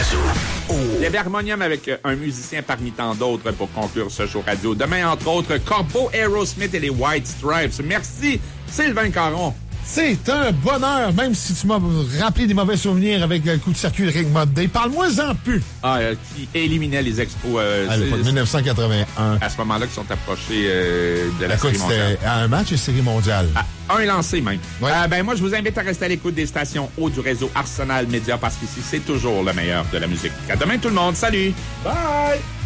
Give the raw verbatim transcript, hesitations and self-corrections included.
réseau. Oh. Il y avait Harmonium avec un musicien parmi tant d'autres pour conclure ce show radio. Demain, entre autres, Corbeau, Aerosmith et les White Stripes. Merci, Sylvain Caron. C'est un bonheur, même si tu m'as rappelé des mauvais souvenirs avec le coup de circuit de Rick Monday. Parle-moi-en plus. Ah, euh, qui éliminait les expos. Euh, à l'époque, dix-neuf cent quatre-vingt-un. À ce moment-là, qui sont approchés euh, de la Écoute, série mondiale. À un match de série mondiale. À un lancé, même. Ouais. Euh, ben, moi, je vous invite à rester à l'écoute des stations haut du réseau Arsenal Média parce qu'ici, c'est toujours le meilleur de la musique. À demain, tout le monde. Salut! Bye!